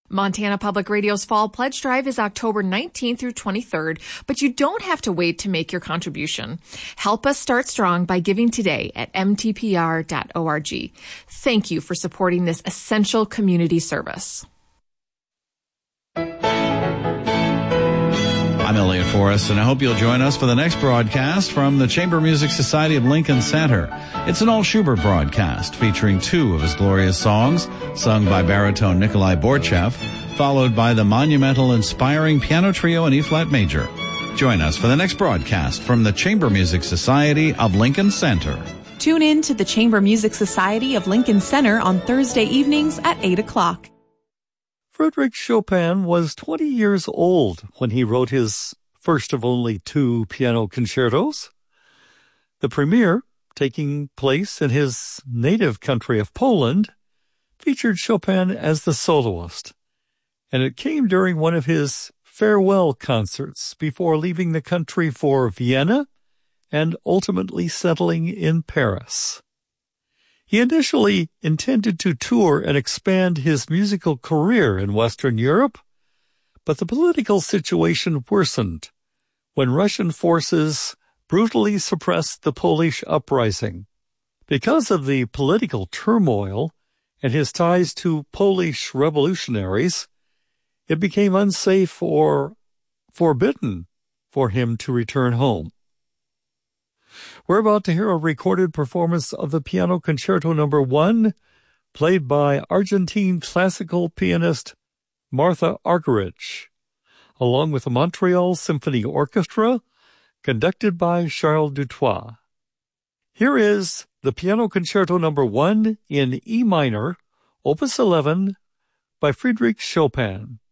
Montana Public Radio's Fall Pledge Drive is October 19th through 23rd, but you don't have to wait to make your contribution. Help us start strong by giving today at mtpr.org. Thank you for supporting this essential community service. I'm Elliot Forrest, and I hope you'll join us for the next broadcast from the Chamber Music Society of Lincoln Center. It's an all-Schubert broadcast featuring two of his glorious songs, sung by baritone Nikolai Borchev, followed by the monumental, inspiring piano trio in E-flat major. Join us for the next broadcast from the Chamber Music Society of Lincoln Center. Tune in to the Chamber Music Society of Lincoln Center on Thursday evenings at 8 o'clock. Frédéric Chopin was 20 years old when he wrote his first of only two piano concertos. The premiere, taking place in his native country of Poland, featured Chopin as the soloist, and it came during one of his farewell concerts before leaving the country for Vienna and ultimately settling in Paris. He initially intended to tour and expand his musical career in Western Europe, but the political situation worsened when Russian forces brutally suppressed the Polish uprising. Because of the political turmoil and his ties to Polish revolutionaries, it became unsafe or forbidden for him to return home. We're about to hear a recorded performance of the Piano Concerto No. 1, played by Argentine classical pianist Martha Argerich, along with the Montreal Symphony Orchestra, conducted by Charles Dutoit. Here is the Piano Concerto No. 1 in E minor, Opus 11, by Frédéric Chopin.